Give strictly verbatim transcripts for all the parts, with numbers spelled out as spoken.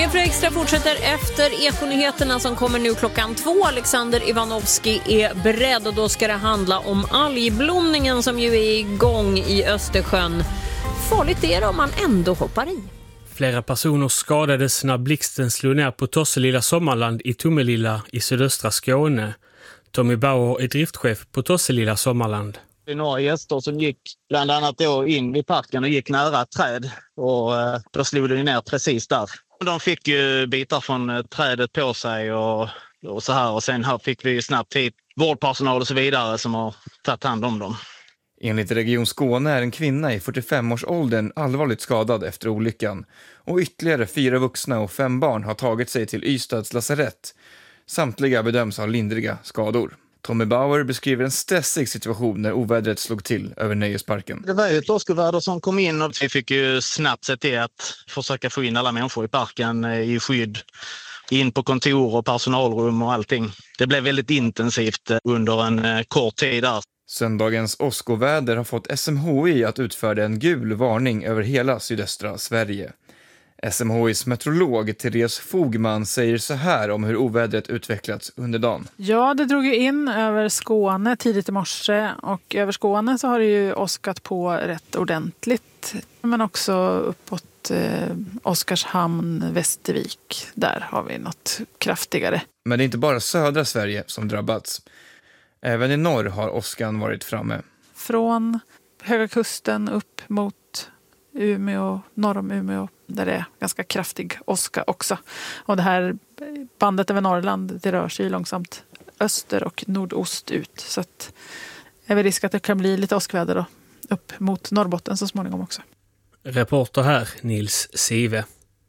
P fyra Extra fortsätter efter ekonyheterna som kommer nu klockan två. Alexander Ivanovski är beredd och då ska det handla om algblomningen som ju är igång i Östersjön. Farligt är det om man ändå hoppar i. Flera personer skadades när blixten slog ner på Tosselilla Sommarland i Tomelilla i sydöstra Skåne. Tommy Bauer är driftchef på Tosselilla Sommarland. Det är några gäster som gick bland annat då in i parken och gick nära ett träd och eh, då slog det ner precis där. De fick ju bitar från eh, trädet på sig och, och så här och sen här fick vi snabbt hit vårdpersonal och så vidare som har tagit hand om dem. Enligt Region Skåne är en kvinna i fyrtiofem-årsåldern allvarligt skadad efter olyckan och ytterligare fyra vuxna och fem barn har tagit sig till Ystads lasarett. Samtliga bedöms ha lindriga skador. Tommy Bauer beskriver en stressig situation när ovädret slog till över nöjesparken. Det var ju ett åskväder som kom in och vi fick ju snabbt se till att försöka få in alla människor i parken i skydd. In på kontor och personalrum och allting. Det blev väldigt intensivt under en kort tid där. Söndagens åskoväder har fått S M H I att utfärda en gul varning över hela sydöstra Sverige. S M H I:s meteorolog Therese Fogman säger så här om hur ovädret utvecklats under dagen. Ja, det drog ju in över Skåne tidigt i morse och över Skåne så har det ju åskat på rätt ordentligt. Men också uppåt eh, Oskarshamn, Västervik, där har vi något kraftigare. Men det är inte bara södra Sverige som drabbats. Även i norr har åskan varit framme. Från Höga Kusten upp mot Umeå, norr om Umeå, där det är ganska kraftig åska också. Och det här bandet över Norrland, det rör sig långsamt öster och nordost ut. Så att det är väl risk att det kan bli lite åskväder då, upp mot Norrbotten så småningom också. Reporter här, Nils Sive.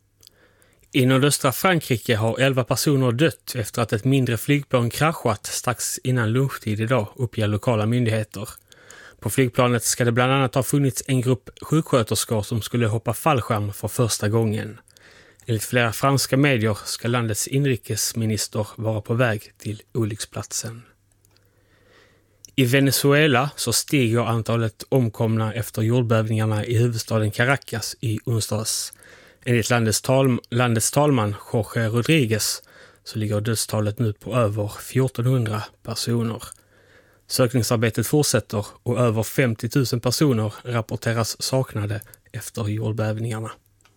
I nordöstra Frankrike har elva personer dött efter att ett mindre flygplan kraschat strax innan lunchtid idag, uppger lokala myndigheter. På flygplanet ska det bland annat ha funnits en grupp sjuksköterskor som skulle hoppa fallskärm för första gången. Enligt flera franska medier ska landets inrikesminister vara på väg till olycksplatsen. I Venezuela så stiger antalet omkomna efter jordbävningarna i huvudstaden Caracas i onsdags. Enligt landets, tal- landets talman Jorge Rodriguez så ligger dödstalet nu på över fjortonhundra personer. Sökningsarbetet fortsätter och över femtio tusen personer rapporteras saknade efter jordbävningarna.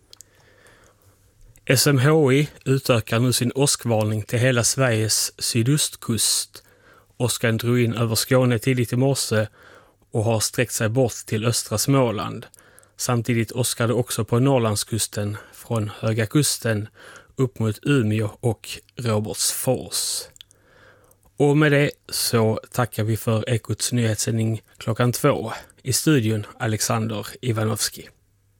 S M H I utökar nu sin åskvarning till hela Sveriges sydostkust. Åskan drog in över Skåne tidigt i morse och har sträckt sig bort till östra Småland. Samtidigt åskade också på Norrlandskusten från Höga Kusten upp mot Umeå och Robertsfors. Och med det så tackar vi för Ekots nyhetssändning klockan två. I studion Alexander Ivanovski.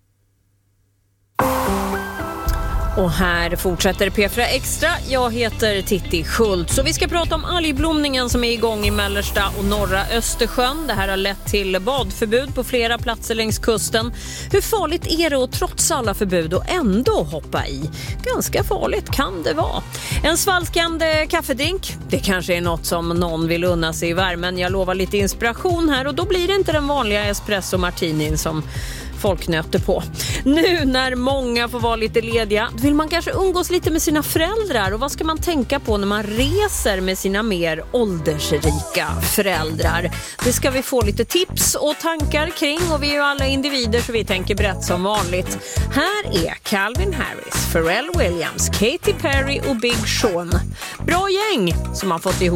Och här fortsätter P fyra Extra. Jag heter Titti Schultz och vi ska prata om algblomningen som är igång i mellersta och norra Östersjön. Det här har lett till badförbud på flera platser längs kusten. Hur farligt är det att trots alla förbud och ändå hoppa i? Ganska farligt kan det vara. En svalkande kaffedrink, det kanske är något som någon vill unna sig i värmen. Jag lovar lite inspiration här och då blir det inte den vanliga espresso martinin som folk nöter på. Nu när många får vara lite lediga vill man kanske umgås lite med sina föräldrar. Och vad ska man tänka på när man reser med sina mer åldersrika föräldrar? Det ska vi få lite tips och tankar kring och vi är ju alla individer så vi tänker brett som vanligt. Här är Calvin Harris, Pharrell Williams, Katy Perry och Big Sean. Bra gäng som har fått ihop